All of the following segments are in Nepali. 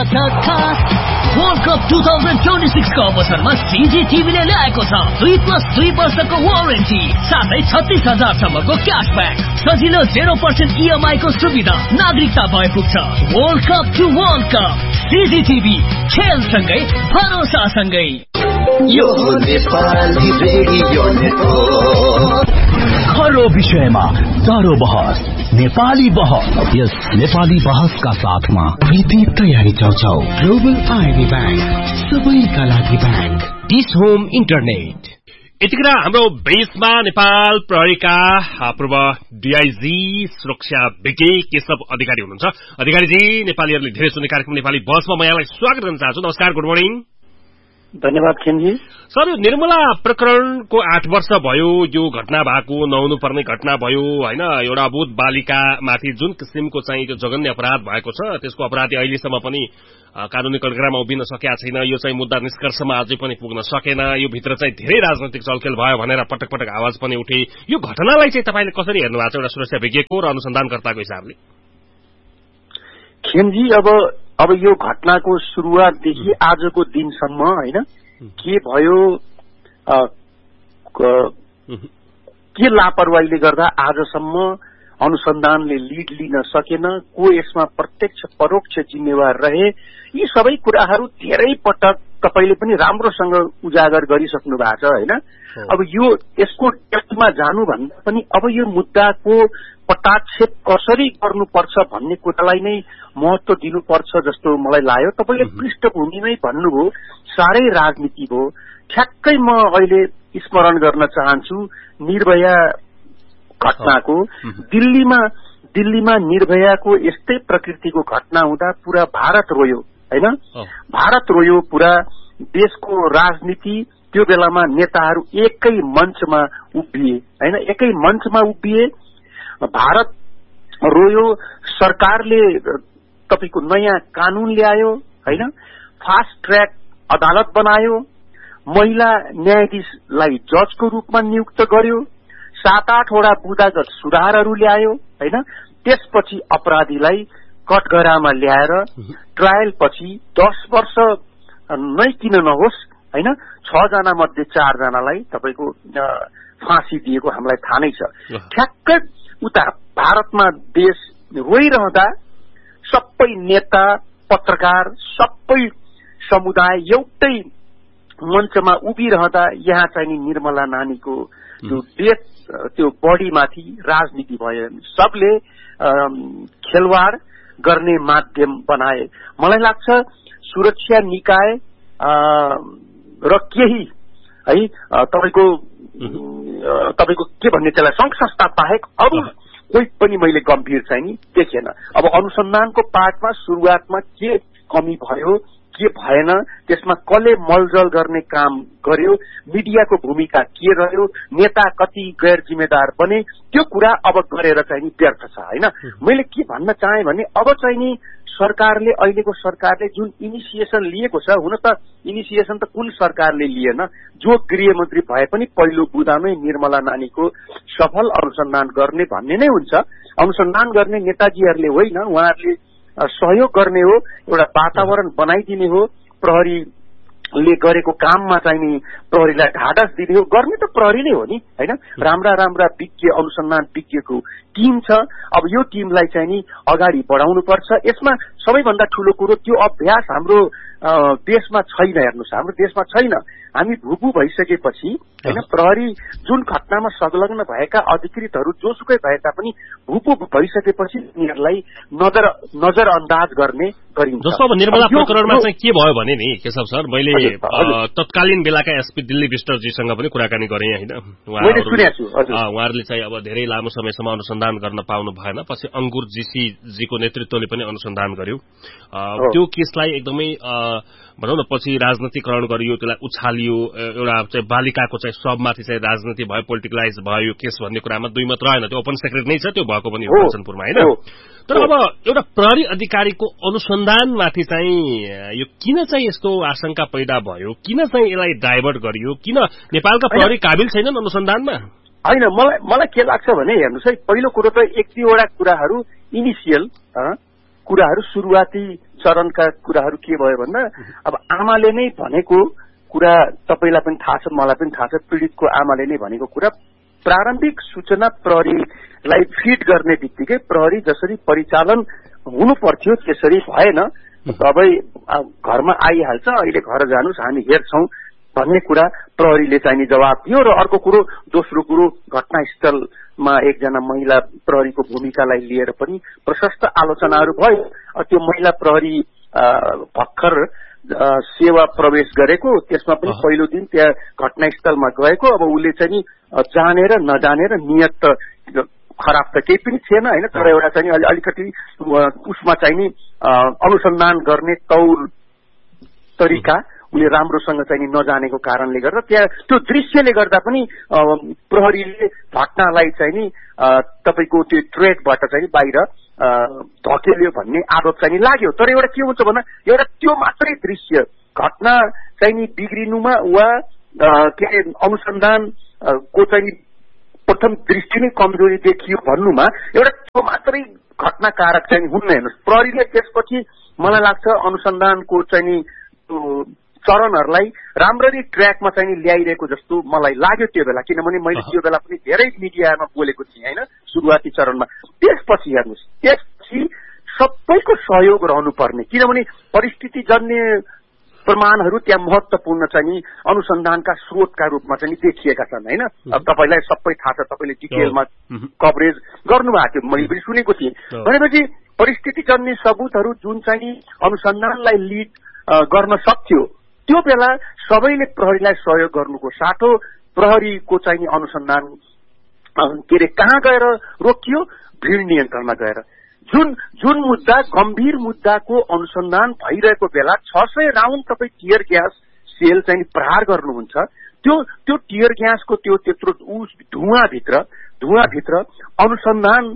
खास वर्ल्ड कप 2026 को अवसरमा CGTV ले ल्याएको छ 2+2 वर्षको वारेन्टी साथै 36,000 सम्मको क्याशब्याक सजिलो 0% EMI को सुविधा नागरिकता भए पुग्छ world cup to world cup CGTV खेलसँगै भरोसासँगै यो नेपाली रेडियो नेटवर्क हर विषयमा चारो बहस नेपाली बहस यस नेपाली बहसका साथमा प्रीति तयारी चौचौ ग्लोबल आईबी बैंक सबैका लागि बैंक डिस होम इन्टरनेट यतिखेर हाम्रो बेसमा नेपाल प्रहरीका पूर्व DIG सुरक्षा विज्ञ केशव अधिकारी हुनुहुन्छ अधिकारीजी नेपालीहरूले धेरै सुन्ने कार्यक्रम नेपाली बसमा म यहाँलाई स्वागत गर्न चाहन्छु नमस्कार गुड मर्निङ धन्यवाद खेमजी सर यो निर्मला प्रकरणको 8 वर्ष भयो यो घटना भएको नहुनु पर्ने घटना भयो हैन एउटा अबोध बालिका माथि जुन किसिमको चाहिँ त्यो जघन्य अपराध भएको छ त्यसको अपराधी अहिलेसम्म पनि कानूनी कटघरामा उभिन सकेका छैन यो चाहिँ मुद्दा निष्कर्षमा अझै पनि पुग्न सकेन यो भित्र चाहिँ धेरै राजनीतिक चलखेल भयो भनेर पटक पटक आवाज पनि उठे यो घटनालाई चाहिँ तपाईले कसरी हेर्नु भएको छ एउटा सुरक्षा विज्ञको र अनुसन्धानकर्ताको हिसाबले खेमजी अब यो घटनाको सुरुवातदेखि आजको दिनसम्म हैन के भयो के लापरवाहीले गर्दा आजसम्म अनुसन्धानले लीड लिन सकेन को यसमा प्रत्यक्ष परोक्ष जिम्मेवार रहे यी सबै कुराहरू धेरै पटक तपाईले पनि राम्रोसँग उजागर गरिसक्नु भएको छ हैन अब यो यसको डेप्थमा जानु भन्दा पनि अब यो मुद्दाको पटाक्षेप कसरी गर्नुपर्छ भन्ने कुरालाई नै महत्व दिनुपर्छ जस्तो मलाई लाग्यो तपाईले पृष्ठभूमिमै भन्नुभयो सारै राजनीति हो ठ्याक्कै म अहिले स्मरण गर्न चाहन्छु निर्भया घटनाको दिल्लीमा निर्भयाको यस्तै प्रकृतिको घटना हुँदा पूरा भारत रोयो हैन भारत रोयो पूरा देशको राजनीति त्यो बेलामा नेताहरू एकै मञ्चमा उभिए हैन एकै मञ्चमा उभिए भारत रोयो सरकारले तपाईको नयाँ कानून ल्यायो हैन फास्ट ट्र्याक अदालत बनायो महिला न्यायाधीशलाई जजको रूपमा नियुक्त गर्यो 7-8 वटा बुदागत सुधारहरू ल्यायो हैन त्यसपछि अपराधीलाई कटघरामा ल्याएर ट्रायल पछि 10 वर्ष नै किन नहोस् हैन 6 जना मध्ये 4 जनालाई तपाईको फाँसी दिएको हामीलाई थाहा नै छ ठ्याक्कै उता भारतमा देश रोइरहँदा सबै नेता पत्रकार सबै समुदाय एउटै मञ्चमा उभिरहँदा यहाँ चाहिँ निर्मला नानीको त्यो डेथ त्यो बडीमाथि राजनीति भयो सबले खेलवाड गर्ने माध्यम बनाए मलाई लाग्छ सुरक्षा निकाय र केही है तपाईको के भन्ने त्यसलाई संघ संस्था बाहेक अरू कोही पनि मैले गम्भीर चाहिँ नि देखेन अब अनुसन्धानको पार्टमा सुरुवातमा के कमी भयो के भएन त्यसमा कसले मलजल गर्ने काम गर्यो मिडियाको भूमिका के रह्यो नेता कति गैर जिम्मेदार बने त्यो कुरा अब गरेर चाहिँ व्यर्थ छ हैन मैले के भन्न चाहे भने अब चाहिँ नि सरकारले अहिलेको सरकारले जुन इनिसिएसन लिएको छ हुन त इनिसिएसन त कुन सरकारले लिएन जो गृहमन्त्री भए पनि पहिलो बुदामै निर्मला नानीको सफल अनुसन्धान गर्ने भन्ने नै हुन्छ अनुसन्धान गर्ने नेताजीहरूले होइन उहाँहरूले सहयोग गर्ने हो एउटा वातावरण बनाइदिने हो प्रहरीले गरेको काममा चाहिँ नि प्रहरीलाई ढाडस दिने हो गर्ने त प्रहरी नै हो नि हैन राम्रा विज्ञ अनुसन्धान विज्ञको टिम छ अब यो टिमलाई चाहिँ नि अगाडि बढाउनु पर्छ यसमा सबैभन्दा ठूलो कुरो त्यो अभ्यास हाम्रो देशमा छैन हेर्नुस् हाम्रो देशमा छैन हामी भूभू भइसकेपछि हैन प्रहरी जुन घटनामा संलग्न भएका अधिकृतहरू जोसुकै भए तापनि भूभू भइसकेपछि उनीहरूलाई नजरअन्दाज गर्ने गरिन्छ जस्तो अब निर्मला प्रकरणमा चाहिँ के भयो भने नि केशव सर मैले तत्कालीन बेलाका एसपी दिल्ली विष्टजीसँग पनि कुराकानी गरेँ हैन उहाँहरूले चाहिँ अब धेरै लामो समयसम्म अनुसन्धान गर्न पाउनु भएन पछि अंकुर जीको नेतृत्वले पनि अनुसन्धान गर्यो त्यो केसलाई एकदमै भनौं न पछि राजनीतिकरण गरियो त्यसलाई उछालियो एउटा चाहिँ बालिकाको चाहिँ सबमाथि चाहिँ राजनीति भयो पोलिटिकलाइज भयो केस भन्ने कुरामा दुई मत रहेन त्यो ओपन सेक्रेट नै छ त्यो भएको पनि हो कञ्चनपुरमा हैन तर अब एउटा प्रहरी अधिकारीको अनुसन्धानमाथि चाहिँ यो किन चाहिँ यस्तो आशंका पैदा भयो किन चाहिँ यसलाई डाइभर्ट गरियो किन नेपालका प्रहरी काबिल छैनन् अनुसन्धानमा हैन मलाई के लाग्छ भने हेर्नुस् है पहिलो कुरो त एक दुईवटा कुराहरू इनिशियल कुराहरू सुरुवाती चरणका कुराहरू के भयो भन्दा अब आमाले नै भनेको कुरा तपाईलाई पनि थाहा छ मलाई पनि थाहा छ पीडितको आमाले नै भनेको कुरा प्रारम्भिक सूचना प्रहरीलाई फिड गर्ने बित्तिकै प्रहरी जसरी परिचालन हुनु पर्थ्यो त्यसरी भएन तपाईँ घरमा आइहाल्छ अहिले घर जानुस् हामी हेर्छौं भन्ने कुरा प्रहरीले चाहिँ जवाब दियो र अर्को कुरो दोस्रो कुरो घटनास्थलमा एकजना महिला प्रहरीको भूमिकालाई लिएर पनि प्रशस्त आलोचनाहरू भयो त्यो महिला प्रहरी भर्खर सेवा प्रवेश गरेको त्यसमा पनि पहिलो दिन त्यहाँ घटनास्थलमा गएको अब उसले चाहिँ जानेर नजानेर नियत खराब त केही पनि थिएन हैन तर एउटा चाहिँ अलिकति उसमा चाहिँ नि अनुसन्धान गर्ने तौल तरिका उले राम्रोसँग चाहिँ नजानेको कारणले गर्दा त्यहाँ त्यो दृश्यले गर्दा पनि प्रहरीले घटनालाई चाहिँ नि तपाईको त्यो ट्र्याकबाट चाहिँ बाहिर धकेल्यो भन्ने आरोप चाहिँ लाग्यो तर एउटा के हुन्छ भन्दा एउटा त्यो मात्रै दृश्य घटना चाहिँ नि बिग्रिनुमा वा के अनुसन्धान को चाहिँ प्रथम दृष्टि नै कमजोरी देखियो भन्नुमा एउटा त्यो मात्रै घटनाकारक चाहिँ हुन्न हेर्नुस् प्रहरीले त्यसपछि मलाई लाग्छ अनुसन्धानको चाहिँ नि चरणहरूलाई राम्ररी ट्र्याकमा चाहिँ ल्याइरहेको जस्तो मलाई लाग्यो त्यो बेला किनभने मैले त्यो बेला पनि धेरै मिडियामा बोलेको थिएँ हैन सुरुवाती चरणमा त्यसपछि हेर्नुस् त्यसपछि सबैको सहयोग रहनुपर्ने किनभने परिस्थितिजन्य प्रमाणहरू त्यहाँ महत्वपूर्ण चाहिँ अनुसन्धानका स्रोतका रूपमा चाहिँ देखिएका छन् हैन अब तपाईलाई सबै थाहा छ तपाईले डिटेलमा कभरेज गर्नुभएको थियो मैले पनि सुनेको थिएँ भनेपछि परिस्थितिजन्य सबुतहरू जुन चाहिँ अनुसन्धानलाई लिड गर्न सक्थ्यो त्यो बेला सबैले प्रहरीलाई सहयोग गर्नुको साटो प्रहरीको चाहिँ अनुसन्धान के रे कहाँ गएर रोकियो भीड नियन्त्रणमा गएर जुन मुद्दा गम्भीर मुद्दाको अनुसन्धान भइरहेको बेला 600 राउन्ड तपाईँ टियर ग्यास सेल चाहिँ प्रहार गर्नुहुन्छ त्यो टियर ग्यासको त्यो त्यत्रो धुवाभित्र अनुसन्धान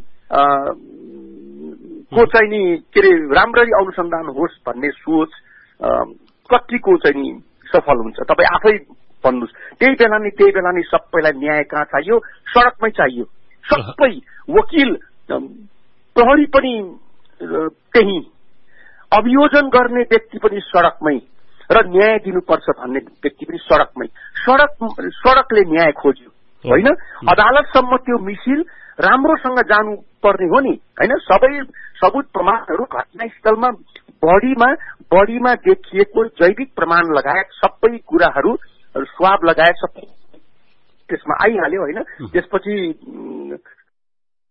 को चाहिँ नि के रे राम्ररी अनुसन्धान होस् भन्ने सोच कतिको चाहिँ नि सफल हुन्छ तपाईँ आफै भन्नुस् त्यही बेला नि सबैलाई न्याय कहाँ चाहियो सडकमै चाहियो सबै वकिल प्रहरी पनि त्यही अभियोजन गर्ने व्यक्ति पनि सडकमै र न्याय दिनुपर्छ भन्ने व्यक्ति पनि सडकमै सडकले न्याय खोज्यो होइन अदालतसम्म त्यो मिसिल राम्रोसँग जानु पर्ने हो नि हैन सबै सबुत प्रमाणहरू घटनास्थलमा बडीमा देखिएको जैविक प्रमाण लगायत सबै कुराहरू स्वाब लगायत सबै त्यसमा आइहाल्यो होइन त्यसपछि